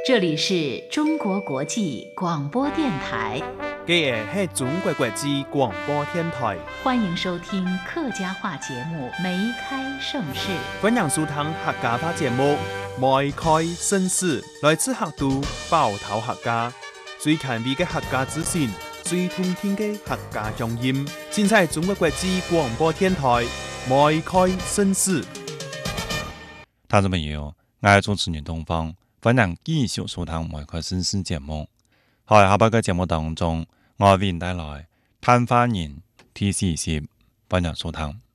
这里是中国国际广播电台， 这是中国国际广播电台， 欢迎收听客家话节目《梅开盛世》。 欢迎收听客家话节目《梅开盛世》，来自客都包头客家，最权威的客家资讯，最通听的客家乡音，尽在中国国际广播电台《梅开盛世》。 听众朋友，我係主持人東方，歡迎繼續收聽《梅開盛世》節目。喺下半個節目當中，我為您帶來探花人第40集，歡迎收聽。